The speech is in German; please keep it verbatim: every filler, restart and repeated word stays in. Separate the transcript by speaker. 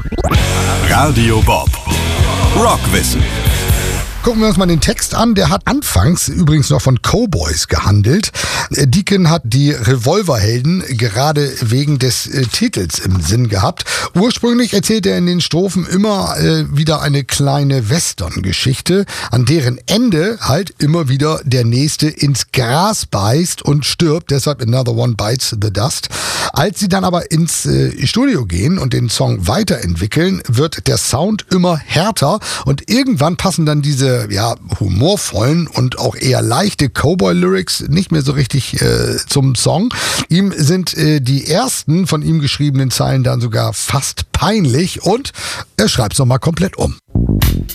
Speaker 1: Radio Bob. Rockwissen.
Speaker 2: Gucken wir uns mal den Text an. Der hat anfangs übrigens noch von Cowboys gehandelt. Deacon hat die Revolverhelden gerade wegen des äh, Titels im Sinn gehabt. Ursprünglich erzählt er in den Strophen immer äh, wieder eine kleine Western-Geschichte, an deren Ende halt immer wieder der Nächste ins Gras beißt und stirbt. Deshalb Another One Bites the Dust. Als sie dann aber ins äh, Studio gehen und den Song weiterentwickeln, wird der Sound immer härter und irgendwann passen dann diese ja, humorvollen und auch eher leichte Cowboy-Lyrics nicht mehr so richtig äh, zum Song. Ihm sind äh, die ersten von ihm geschriebenen Zeilen dann sogar fast peinlich und er schreibt es nochmal komplett um.